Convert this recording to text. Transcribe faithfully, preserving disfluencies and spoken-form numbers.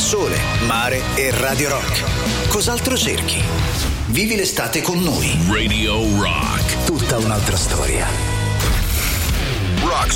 sole, mare e Radio Rock. Cos'altro cerchi? Vivi l'estate con noi. Radio Rock. Tutta un'altra storia.